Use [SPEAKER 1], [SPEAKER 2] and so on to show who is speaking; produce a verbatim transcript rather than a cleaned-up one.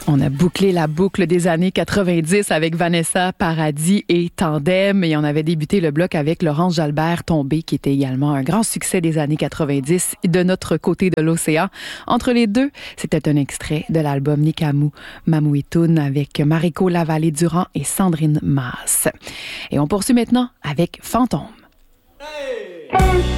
[SPEAKER 1] On a bouclé la boucle des années quatre-vingt-dix avec Vanessa Paradis et Tandem, et on avait débuté le bloc avec Laurence Jalbert, Tombé, qui était également un grand succès des années quatre-vingt-dix de notre côté de l'océan. Entre les deux, c'était un extrait de l'album Nikamu Mamouitoun avec Mariko Lavallée-Durand et Sandrine Maas. Et on poursuit maintenant avec Fantôme. Hey!